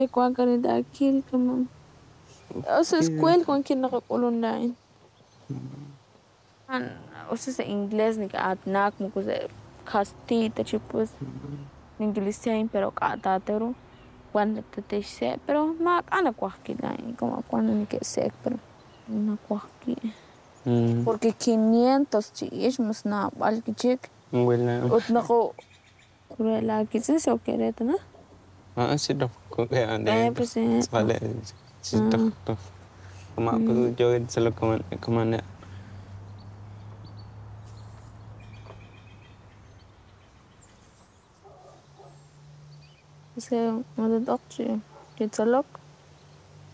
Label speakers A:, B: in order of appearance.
A: Kwa kanida akili kama sa eskwela kung kinakakulundain. Usa sa inglês ni kaatnak mo ko sa kastita tipos ningilisem pero katatero cuando te se pero mak ana kwahki dai como cuando ni que se pero na kwahki porque 500 chiishmos na balkichik
B: Wala.
A: utnako kurela kitsin so kereta na
B: Si Doc ko kaya ano
A: pues
B: sekali si Doc to. Kama ko join sa kumana.
A: kasi madadok siya kitsalok